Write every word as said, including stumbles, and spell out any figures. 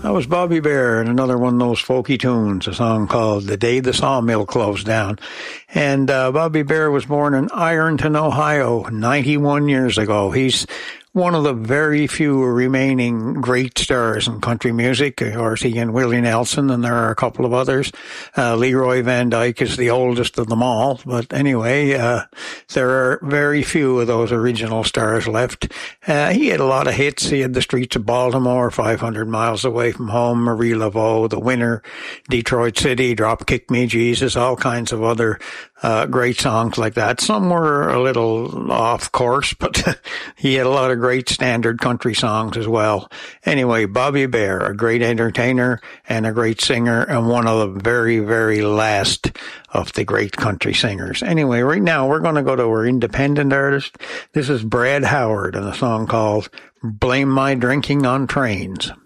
That was Bobby Bare and another one of those folky tunes, a song called The Day the Sawmill Closed Down. And uh, Bobby Bare was born in Ironton, Ohio, ninety-one years ago. He's one of the very few remaining great stars in country music. Of course, he and Willie Nelson, and there are a couple of others. Uh, Leroy Van Dyke is the oldest of them all. But anyway, uh, there are very few of those original stars left. Uh, he had a lot of hits. He had The Streets of Baltimore, five hundred miles Away from Home, Marie Laveau, The Winner, Detroit City, Drop Kick Me Jesus, all kinds of other uh, great songs like that. Some were a little off course, but he had a lot of great standard country songs as well. Anyway, Bobby Bare, a great entertainer and a great singer, and one of the very, very last of the great country singers. Anyway, right now we're going to go to our independent artist. This is Brad Howard and a song called Blame My Drinking on Trains.